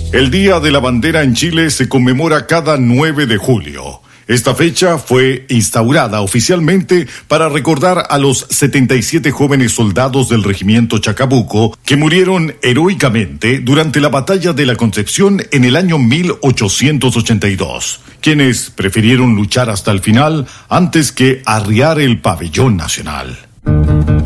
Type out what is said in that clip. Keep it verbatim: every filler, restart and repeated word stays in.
El Día de la Bandera en Chile se conmemora cada nueve de julio. Esta fecha fue instaurada oficialmente para recordar a los setenta y siete jóvenes soldados del regimiento Chacabuco que murieron heroicamente durante la batalla de la Concepción en el año mil ochocientos ochenta y dos, quienes prefirieron luchar hasta el final antes que arriar el pabellón nacional.